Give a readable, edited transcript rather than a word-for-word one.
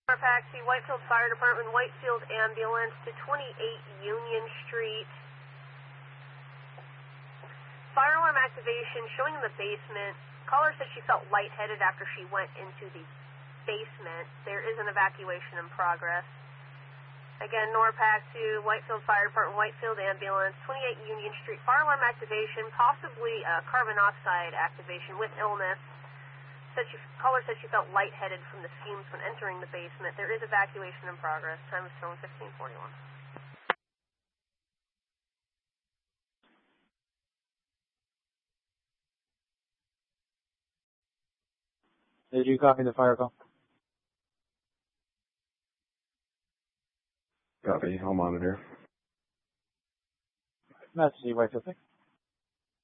Taxi, Whitefield Fire Department, Whitefield Ambulance to 28 Union Street. Fire alarm activation showing in the basement. Caller said she felt lightheaded after she went into the basement. There is an evacuation in progress. Again, NORPAC to Whitefield Fire Department, Whitefield Ambulance, 28 Union Street. Fire alarm activation, possibly carbon monoxide activation with illness. Caller said she felt lightheaded from the fumes when entering the basement. There is evacuation in progress. Time is phone 1541. Did you copy the fire call? Copy. I'll monitor. That's the Whitefield 6.